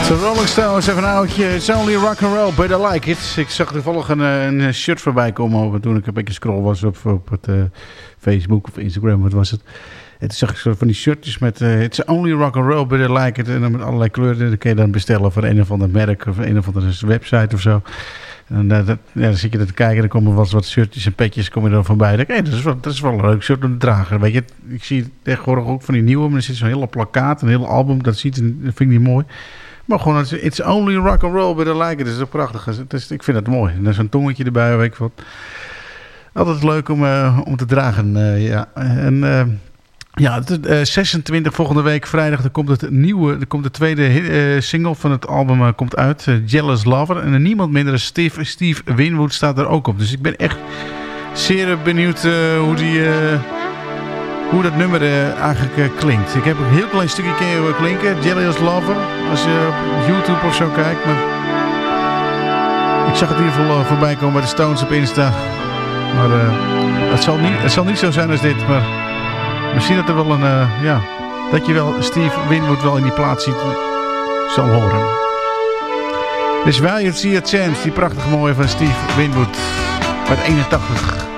De Rolling Stones, even een oudje. It's only rock and roll, but I like it. Ik zag toevallig een shirt voorbij komen toen ik een beetje scroll was op het Facebook of Instagram, wat was het. En toen zag ik zo van die shirtjes met It's only rock and roll, but I like it. En dan met allerlei kleuren. Dat kun je dan bestellen voor een of ander merk of een of andere website of zo. En dan zit je er te kijken, dan komen wat shirtjes en petjes komen er dan voorbij. Dan denk ik, dat is wel een leuk shirt om te dragen. Weet je, ik zie tegenwoordig ook van die nieuwe, maar er zit zo'n hele plakkaat, een hele album, dat vind ik niet mooi. Maar gewoon, it's only rock and roll, but I like it. Dat is toch prachtig. Ik vind het mooi. En er is een tongetje erbij, weet ik wat. Altijd leuk om te dragen, ja. En 26 volgende week vrijdag, er komt de tweede single van het album komt uit, Jealous Lover. En niemand minder dan Steve Winwood staat er ook op. Dus ik ben echt zeer benieuwd hoe dat nummer eigenlijk klinkt. Ik heb een heel klein stukje keer klinken, Jealous Lover, als je op YouTube of zo kijkt. Maar ik zag het in ieder geval voorbij komen bij de Stones op Insta. Maar het zal niet zo zijn als dit, maar misschien dat er wel dat je wel Steve Winwood wel in die plaats ziet, zal horen. Dus While You See a Chance, die prachtige mooie van Steve Winwood uit 81.